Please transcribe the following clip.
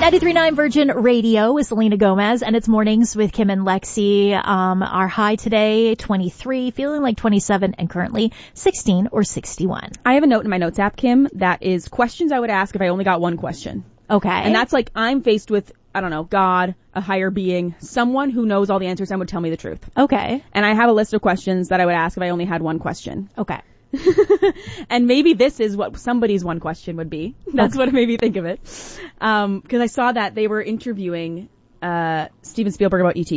93.9 Virgin Radio is Selena Gomez, and it's Mornings with Kim and Lexi. Our high today, 23, feeling like 27, and currently 16 or 61. I have a note in my notes app, Kim, that is questions I would ask if I only got one question. Okay. And that's like, I'm faced with, I don't know, God, a higher being, someone who knows all the answers and would tell me the truth. Okay. And I have a list of questions that I would ask if I only had one question. Okay. And maybe this is what somebody's one question would be. That's what made me think of it. Because I saw that they were interviewing Steven Spielberg about E.T.